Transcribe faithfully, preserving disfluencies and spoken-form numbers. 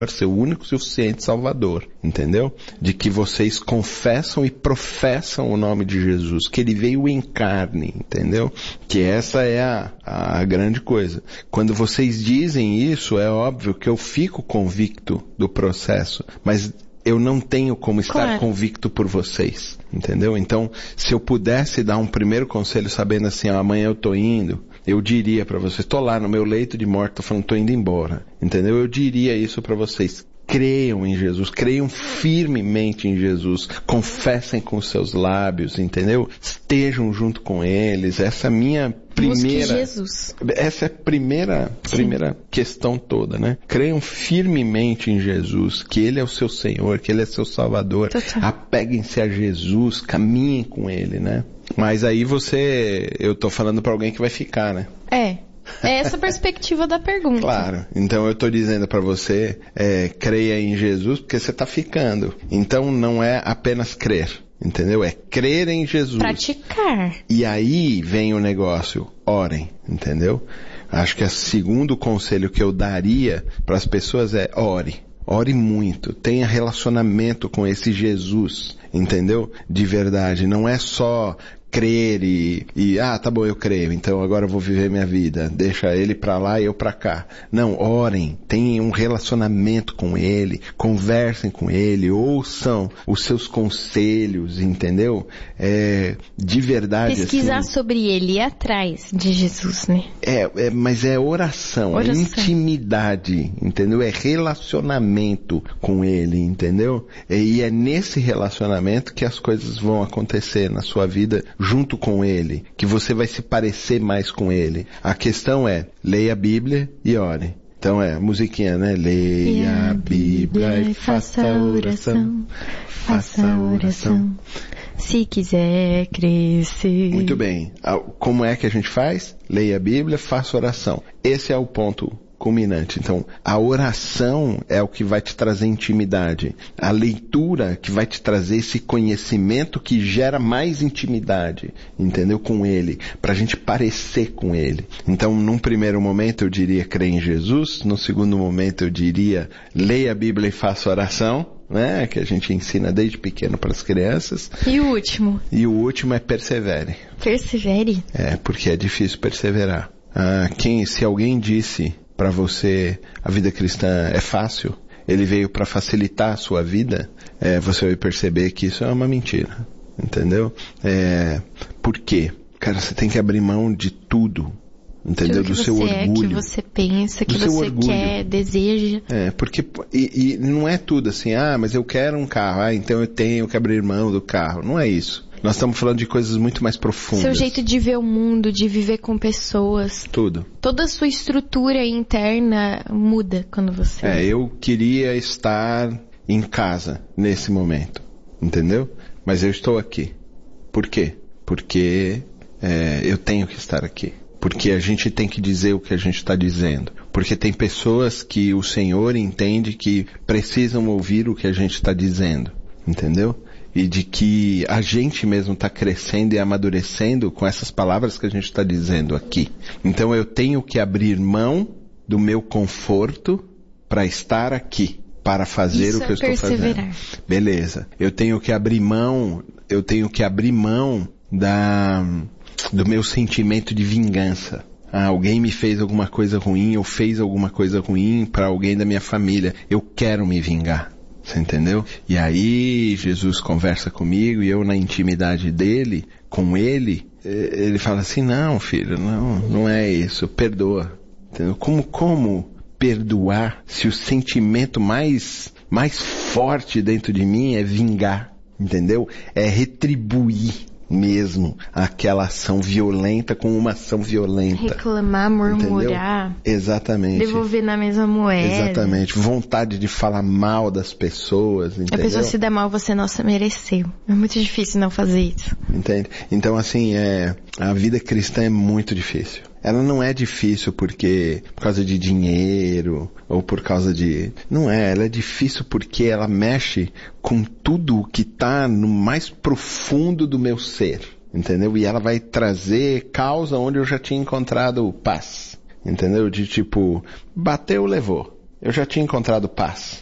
seu único, suficiente Salvador, entendeu? De que vocês confessam e professam o nome de Jesus, que ele veio em carne, entendeu? Que essa é a, a grande coisa. Quando vocês dizem isso, é óbvio que eu fico convicto do processo, mas eu não tenho como estar claro. convicto por vocês, entendeu? Então, se eu pudesse dar um primeiro conselho sabendo assim, ó, amanhã eu tô indo, eu diria para vocês, tô lá no meu leito de morte, tô falando, tô indo embora, entendeu? Eu diria isso para vocês. Creiam em Jesus, creiam firmemente em Jesus, confessem com os seus lábios, entendeu? Estejam junto com eles. Essa é a minha primeira... Busque Jesus. Essa é a primeira, primeira questão toda, né? Creiam firmemente em Jesus, que Ele é o seu Senhor, que Ele é seu Salvador. Total. Apeguem-se a Jesus, caminhem com Ele, né? Mas aí você... Eu tô falando pra alguém que vai ficar, né? É. É essa a perspectiva da pergunta. Claro. Então eu estou dizendo para você, é, creia em Jesus porque você está ficando. Então não é apenas crer, entendeu? É crer em Jesus. Praticar. E aí vem o negócio, orem, entendeu? Acho que o segundo conselho que eu daria para as pessoas é ore. Ore muito, tenha relacionamento com esse Jesus, entendeu? De verdade, não é só crer e, e, ah, tá bom, eu creio, então agora eu vou viver minha vida, deixa ele pra lá e eu pra cá. Não, orem, tenham um relacionamento com ele, conversem com ele, ouçam os seus conselhos, entendeu? É, de verdade, pesquisar assim, sobre ele e ir atrás de Jesus, né? É, é, mas é oração, oração, é intimidade, entendeu? É relacionamento com ele, entendeu? E é nesse relacionamento que as coisas vão acontecer na sua vida junto com ele, que você vai se parecer mais com ele. A questão é, leia a Bíblia e ore. Então é, musiquinha, né? Leia a Bíblia e faça a oração. Faça a oração. Se quiser crescer. Muito bem. Como é que a gente faz? Leia a Bíblia, faça oração. Esse é o ponto culminante. Então, a oração é o que vai te trazer intimidade. A leitura que vai te trazer esse conhecimento que gera mais intimidade, entendeu? Com ele, pra gente parecer com ele. Então, num primeiro momento eu diria crer em Jesus, no segundo momento eu diria leia a Bíblia e faça oração, né? Que a gente ensina desde pequeno para as crianças. E o último? E o último é persevere. Persevere? É, porque é difícil perseverar. Ah, quem, se alguém disse para você a vida cristã é fácil, ele veio para facilitar a sua vida, é, você vai perceber que isso é uma mentira, entendeu? É, por quê? Cara, você tem que abrir mão de tudo, entendeu? Do seu orgulho. Que você é, que você pensa, que você quer, deseja. É, porque, e, e não é tudo assim, ah, mas eu quero um carro, ah, então eu tenho que abrir mão do carro. Não é isso. Nós estamos falando de coisas muito mais profundas. Seu jeito de ver o mundo, de viver com pessoas. Tudo. Toda a sua estrutura interna muda quando você... É, eu queria estar em casa nesse momento, entendeu? Mas eu estou aqui. Por quê? Porque é, eu tenho que estar aqui. Porque a gente tem que dizer o que a gente está dizendo. Porque tem pessoas que o Senhor entende que precisam ouvir o que a gente está dizendo, entendeu? E de que a gente mesmo está crescendo e amadurecendo com essas palavras que a gente está dizendo aqui. Então eu tenho que abrir mão do meu conforto para estar aqui, para fazer Isso o que é eu estou fazendo. Beleza. Eu tenho que abrir mão, eu tenho que abrir mão da, do meu sentimento de vingança. Ah, alguém me fez alguma coisa ruim, ou fez alguma coisa ruim para alguém da minha família. Eu quero me vingar. Você entendeu? E aí Jesus conversa comigo e eu na intimidade dele, com ele, ele fala assim, não filho, não, não é isso, perdoa. Entendeu? Como, como perdoar se o sentimento mais, mais forte dentro de mim é vingar, entendeu? É retribuir mesmo aquela ação violenta com uma ação violenta. Reclamar, murmurar. Entendeu? Exatamente. Devolver na mesma moeda. Exatamente. Vontade de falar mal das pessoas, entendeu? A pessoa se der mal, você, nossa, mereceu. É muito difícil não fazer isso. Entende? Então, assim, é, a vida cristã é muito difícil. Ela não é difícil porque, por causa de dinheiro, ou por causa de... Não é, ela é difícil porque ela mexe com tudo o que está no mais profundo do meu ser, entendeu? E ela vai trazer causa onde eu já tinha encontrado paz, entendeu? De tipo, bateu, levou. eu já tinha encontrado paz.